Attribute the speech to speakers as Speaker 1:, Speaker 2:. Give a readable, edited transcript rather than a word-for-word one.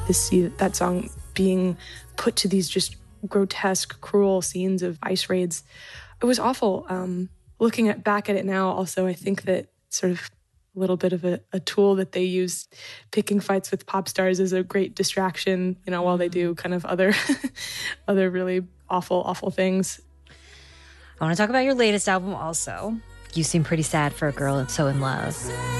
Speaker 1: see that song being put to these just grotesque, cruel scenes of ICE raids. It was awful. Looking back at it now, also, I think that sort of a little bit of a tool that they use, picking fights with pop stars, is a great distraction, while they do kind of other really awful things.
Speaker 2: I want to talk about your latest album also. You seem pretty sad for a girl that's so in love.